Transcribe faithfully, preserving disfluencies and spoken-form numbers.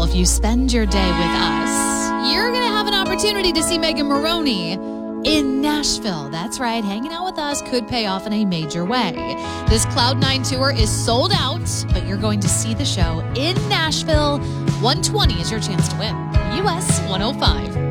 Well, if you spend your day with us, you're going to have an opportunity to see Megan Moroney in Nashville. That's right. Hanging out with us could pay off in a major way. This Cloud nine tour is sold out, but you're going to see the show in Nashville. one twenty is your chance to win. U S one oh five.